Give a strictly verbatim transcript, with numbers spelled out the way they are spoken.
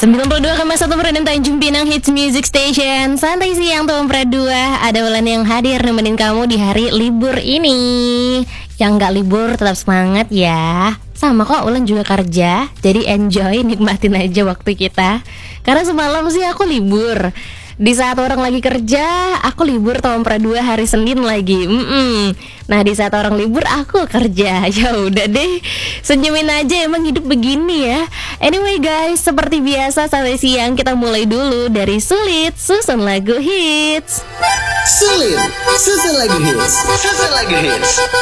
sembilan puluh dua koma satu Perdana Tanjung Pinang Hits Music Station. Santai siang tuh Pred dua. Ada Wulan yang hadir nemenin kamu di hari libur ini. Yang gak libur tetap semangat ya. Sama kok, Wulan juga kerja. Jadi enjoy, nikmatin aja waktu kita. Karena semalam sih aku libur. Di saat orang lagi kerja, aku libur tahun Pred dua hari Senin lagi. Mm-mm. Nah di saat orang libur, aku kerja. Ya udah deh, senyumin aja, emang hidup begini ya. Anyway guys, seperti biasa sampai siang kita mulai dulu dari Sulit Susun Lagu Hits. Sulit Susun Lagu Hits. Susun Lagu Hits.